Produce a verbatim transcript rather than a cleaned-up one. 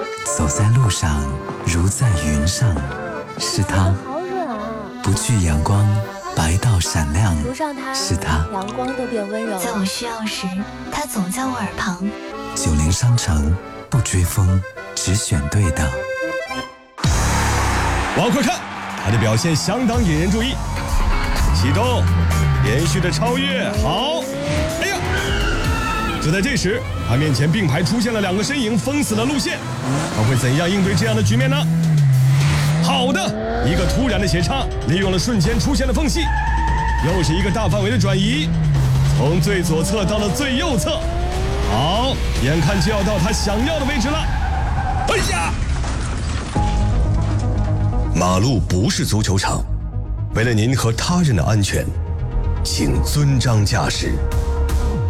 走在路上如在云上，是他；不惧阳光，白到闪亮，是他； 阳光都变温柔。 在我需要时，他总在我耳旁。 九零商城不追风，只选对的。 往快看，他的表现相当引人注意。启动，连续的超越，好！哎呀！就在这时，他面前并排出现了两个身影，封死了路线。他会怎样应对这样的局面呢？好的，一个突然的斜插，利用了瞬间出现的缝隙，又是一个大范围的转移，从最左侧到了最右侧。好，眼看就要到他想要的位置了。哎呀！马路不是足球场，为了您和他人的安全，请遵章驾驶。